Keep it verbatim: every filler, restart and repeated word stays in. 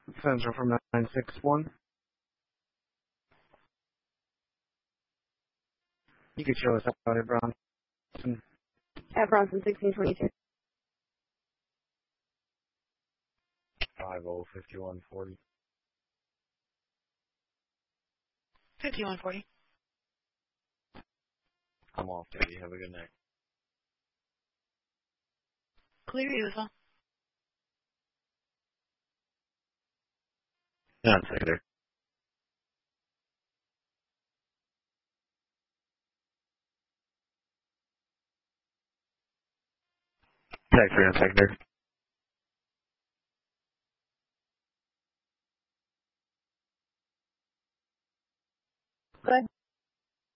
Central from nine six one. You could show us out at Bronson. At Bronson sixteen twenty-two. Five oh fifty-one forty. fifty-one forty. I'm off, Daddy. Have a good night. Clear you as well. Not secondary. Tech three on secondary.